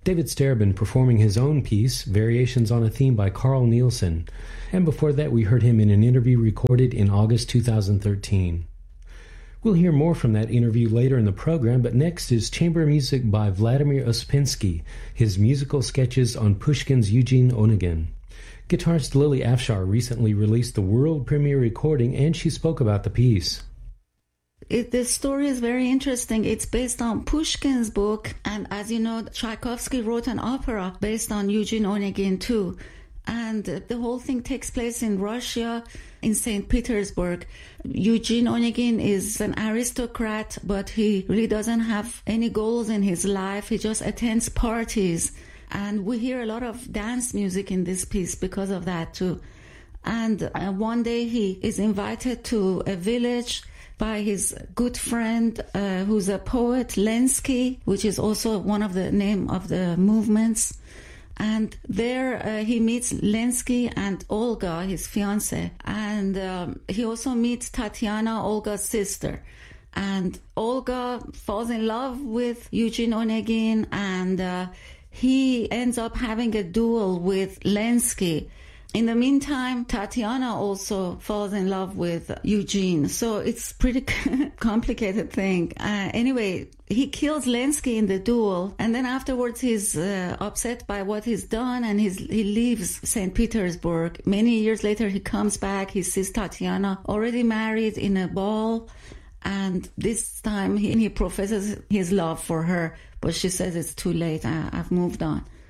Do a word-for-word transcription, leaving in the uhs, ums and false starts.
David Starobin performing his own piece, Variations on a Theme by Carl Nielsen. And before that, we heard him in an interview recorded in August two thousand thirteen. We'll hear more from that interview later in the program, but next is chamber music by Vladimir Uspensky, his musical sketches on Pushkin's Eugene Onegin. Guitarist Lily Afshar recently released the world premiere recording, and she spoke about the piece. It, the story is very interesting. It's based on Pushkin's book, and as you know, Tchaikovsky wrote an opera based on Eugene Onegin too. And the whole thing takes place in Russia, in Saint Petersburg. Eugene Onegin is an aristocrat, but he really doesn't have any goals in his life. He just attends parties. And we hear a lot of dance music in this piece because of that too. And uh, one day he is invited to a village by his good friend, uh, who's a poet, Lenski, which is also one of the name of the movements. And there uh, he meets Lenski and Olga, his fiancée. And um, he also meets Tatiana, Olga's sister. And Olga falls in love with Eugene Onegin, and uh, he ends up having a duel with Lenski. In the meantime, Tatiana also falls in love with Eugene. So it's pretty complicated thing. Uh, anyway, he kills Lenski in the duel, and then afterwards he's uh, upset by what he's done, and he's, he leaves Saint Petersburg. Many years later, he comes back. He sees Tatiana already married in a ball, and this time he, he professes his love for her, but she says it's too late. I, I've moved on.